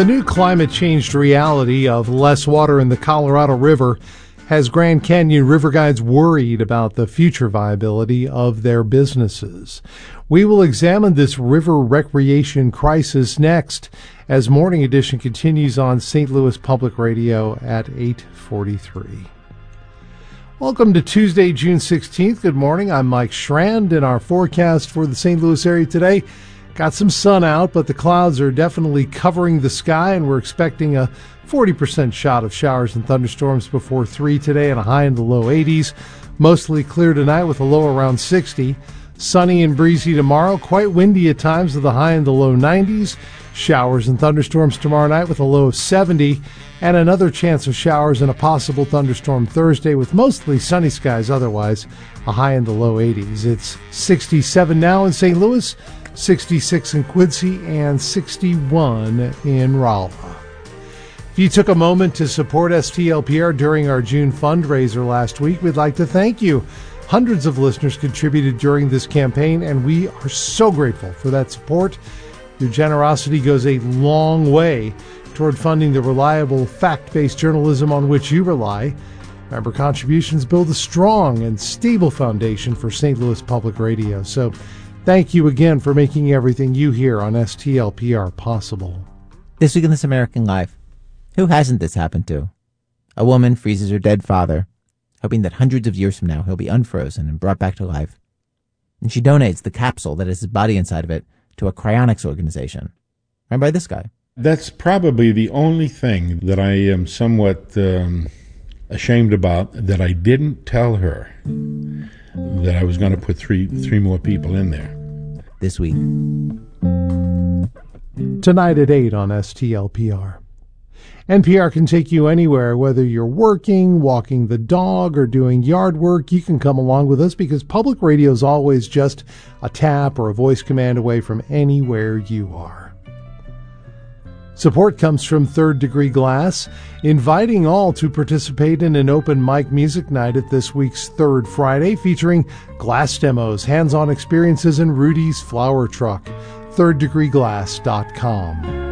The new climate-changed reality of less water in the Colorado River has Grand Canyon River Guides worried about the future viability of their businesses. We will examine this river recreation crisis next as Morning Edition continues on St. Louis Public Radio at 8:43. Welcome to Tuesday, June 16th. Good morning. I'm Mike Schrand, and our forecast for the St. Louis area today. Got some sun out, but the clouds are definitely covering the sky, and we're expecting a 40% shot of showers and thunderstorms before 3 today and a high in the low 80s. Mostly clear tonight with a low around 60. Sunny and breezy tomorrow, quite windy at times with a high in the low 90s. Showers and thunderstorms tomorrow night with a low of 70. And another chance of showers and a possible thunderstorm Thursday with mostly sunny skies otherwise, a high in the low 80s. It's 67 now in St. Louis, 66 in Quincy, and 61 in Rolla. If you took a moment to support STLPR during our June fundraiser last week, we'd like to thank you. Hundreds of listeners contributed during this campaign, and we are so grateful for that support. Your generosity goes a long way toward funding the reliable, fact-based journalism on which you rely. Member contributions build a strong and stable foundation for St. Louis Public Radio. So thank you again for making everything you hear on STLPR possible. This week in This American Life, who hasn't this happened to? A woman freezes her dead father, hoping that hundreds of years from now he'll be unfrozen and brought back to life. And she donates the capsule that has his body inside of it to a cryonics organization, run by this guy. That's probably the only thing that I am somewhat ashamed about, that I didn't tell her that I was going to put three more people in there. This week. Tonight at 8 on STLPR. NPR can take you anywhere, whether you're working, walking the dog, or doing yard work. You can come along with us because public radio is always just a tap or a voice command away from anywhere you are. Support comes from Third Degree Glass, inviting all to participate in an open mic music night at this week's Third Friday, featuring glass demos, hands-on experiences, and Rudy's Flower Truck. ThirdDegreeGlass.com.